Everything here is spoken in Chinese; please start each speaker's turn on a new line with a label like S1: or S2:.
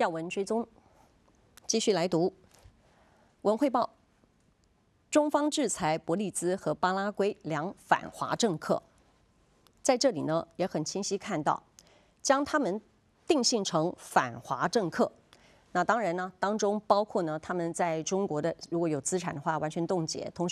S1: 要闻追踪，继续来读。文汇报：中方制裁伯利兹和巴拉圭两反华政客，在这里呢也很清晰看到，将他们定性成反华政客。那当然呢，当中包括呢他们在中国的如果有资产的话完全冻结，同时